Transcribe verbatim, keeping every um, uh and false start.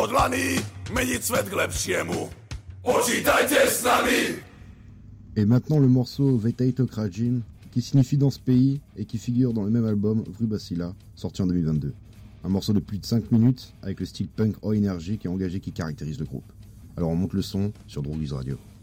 odhodlaní meniť svet k lepšiemu. Počítajte s nami! Et maintenant le morceau Vetaito Krajin, qui signifie dans ce pays et qui figure dans le même album Vrubacilla, sorti en deux mille vingt-deux. Un morceau de plus de cinq minutes avec le style punk haut énergique et engagé qui caractérise le groupe. Alors on monte le son sur Droguise Radio.